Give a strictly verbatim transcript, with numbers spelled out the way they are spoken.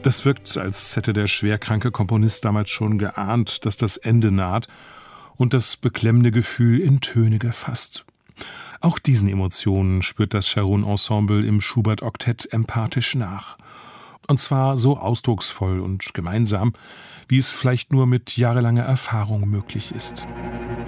Das wirkt, als hätte der schwerkranke Komponist damals schon geahnt, dass das Ende naht und das beklemmende Gefühl in Töne gefasst. Auch diesen Emotionen spürt das Sharon-Ensemble im Schubert-Oktett empathisch nach. Und zwar so ausdrucksvoll und gemeinsam, wie es vielleicht nur mit jahrelanger Erfahrung möglich ist.